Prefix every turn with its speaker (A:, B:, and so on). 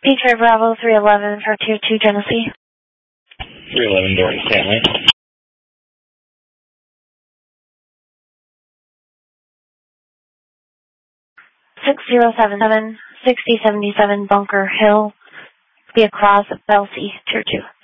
A: Peachtree Bravo 311 for Tier 2 Genesee.
B: 311 Dory Stanley.
A: 6077 6077 Bunker Hill. Be across Belsey, Tier 2.